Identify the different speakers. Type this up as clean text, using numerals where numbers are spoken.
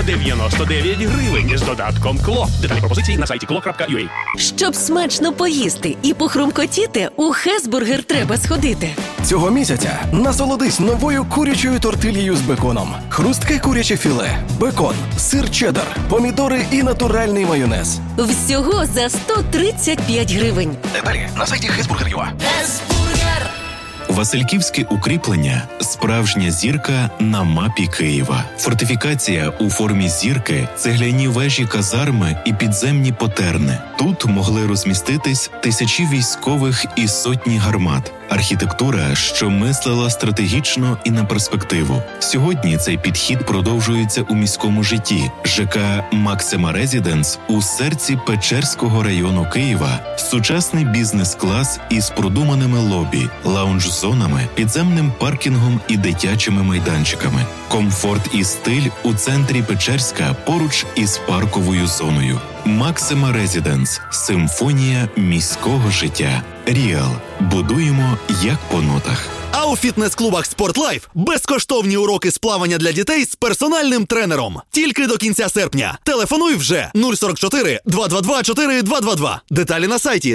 Speaker 1: 99 гривень з додатком КЛО. Деталі пропозиції на сайті klo.ua.
Speaker 2: Щоб смачно поїсти і похрумкотіти, у Хесбургер треба сходити.
Speaker 3: Цього місяця насолодись новою курячою тортильєю з беконом. Хрустке куряче філе, бекон, сир чеддер, помідори і натуральний майонез.
Speaker 2: Всього за 135 гривень.
Speaker 3: Деталі на сайті Хесбургер.ua.
Speaker 4: Васильківське укріплення – справжня зірка на мапі Києва. Фортифікація у формі зірки, цегляні вежі казарми і підземні потерни. Тут могли розміститись тисячі військових і сотні гармат. Архітектура, що мислила стратегічно і на перспективу. Сьогодні цей підхід продовжується у міському житті. ЖК «Максима Резіденс» у серці Печерського району Києва. Сучасний бізнес-клас із продуманими лобі, лаунж-зонами, підземним паркінгом і дитячими майданчиками. Комфорт і стиль у центрі Печерська поруч із парковою зоною. «Максима Резіденс» – симфонія міського життя. Ріал. Будуємо як по нотах.
Speaker 5: А у фітнес-клубах «Спортлайф» безкоштовні уроки з плавання для дітей з персональним тренером. Тільки до кінця серпня. Телефонуй вже 044 222 4222. Деталі на сайті